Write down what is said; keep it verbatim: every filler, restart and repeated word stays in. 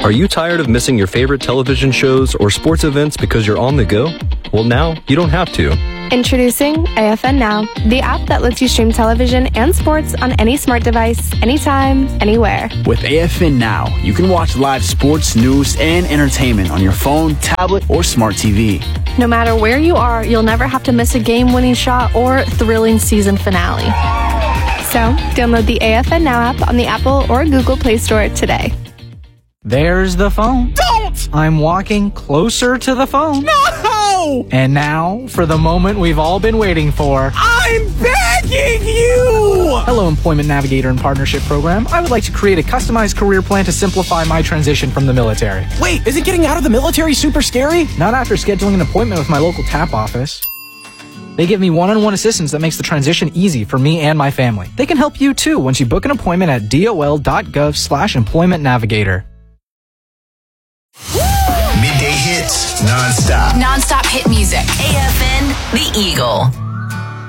Are you tired of missing your favorite television shows or sports events because you're on the go? Well, now you don't have to. Introducing A F N Now, the app that lets you stream television and sports on any smart device, anytime, anywhere. With A F N Now, you can watch live sports, news, and entertainment on your phone, tablet, or smart T V. No matter where you are, you'll never have to miss a game-winning shot or thrilling season finale. So, download the A F N Now app on the Apple or Google Play Store today. There's the phone. Don't! I'm walking closer to the phone. No! And now, for the moment we've all been waiting for. I'm begging you! Hello, Employment Navigator and Partnership Program. I would like to create a customized career plan to simplify my transition from the military. Wait, isn't getting out of the military super scary? Not after scheduling an appointment with my local T A P office. They give me one-on-one assistance that makes the transition easy for me and my family. They can help you too once you book an appointment at dol.gov slash employment navigator. Midday hits, non-stop. Non-stop hit music. A F N, The Eagle.